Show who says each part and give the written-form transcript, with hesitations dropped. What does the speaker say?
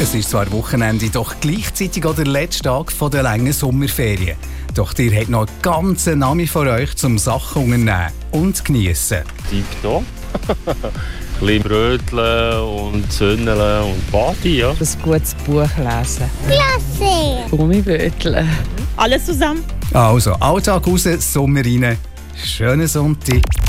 Speaker 1: Es ist zwar Wochenende, doch gleichzeitig auch der letzte Tag der langen Sommerferien. Doch ihr habt noch einen ganzen Name vor euch zum Sachen unternehmen und geniessen.
Speaker 2: Tipptopp. Ein bisschen bröteln und zündeln und baden, ja.
Speaker 3: Ein gutes Buch lesen.
Speaker 4: Klasse!
Speaker 3: Gummiböteln.
Speaker 5: Alles zusammen.
Speaker 1: Also, Alltag raus, Sommer rein. Schönen Sonntag.